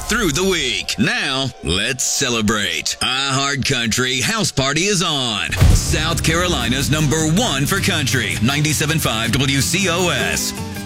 through the week. Now, let's celebrate. iHeart Country House Party is on. South Carolina's #1 for country, 97.5 WCOS.